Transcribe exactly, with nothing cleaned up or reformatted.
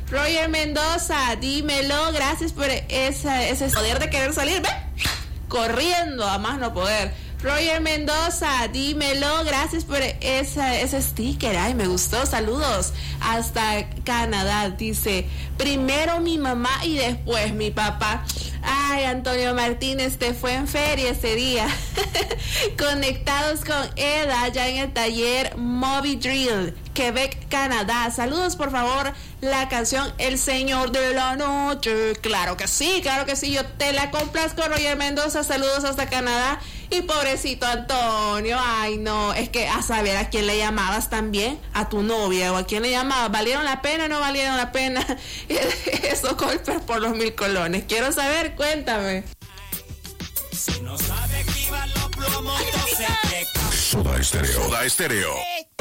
Roger Mendoza, dímelo, gracias por esa, ese poder de querer salir, ¿ve? Corriendo a más no poder. Roger Mendoza, dímelo, gracias por esa, ese sticker, ay, me gustó, saludos hasta Canadá, dice, primero mi mamá y después mi papá. Ay, Antonio Martínez, te fue en feria ese día. Conectados con Eda, ya en el taller Moby Drill, Quebec, Canadá. Saludos, por favor, la canción El Señor de la Noche. Claro que sí, claro que sí, yo te la complazco, Roger Mendoza. Saludos hasta Canadá. Y pobrecito Antonio, ay no, es que a saber a quién le llamabas también, a tu novia o a quién le llamabas, ¿valieron la pena o no valieron la pena esos golpes por los mil colones? Quiero saber, cuéntame. Si no sabe activar los plomos, entonces Soda Estéreo. Soda Estéreo.